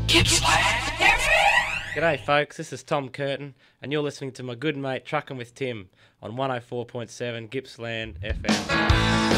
Gippsland FM. G'day folks, this is Tom Curtin and you're listening to my good mate Truckin' with Tim on 104.7 Gippsland FM.